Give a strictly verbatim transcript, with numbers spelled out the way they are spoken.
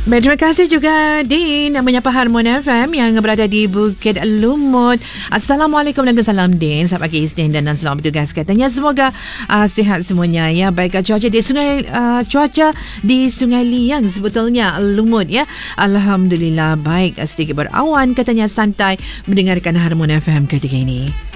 Baik, terima kasih juga Din yang menyapa Harmon F M yang berada di Bukit Lumut. Assalamualaikum dan salam Din. Selamat pagi Isnin dan selamat bertugas katanya. Semoga uh, sihat semuanya ya. Baik, cuaca di sungai uh, cuaca di Sungai Liang sebetulnya Lumut ya. Alhamdulillah baik, sedikit berawan katanya, santai mendengarkan Harmon F M ketika ini.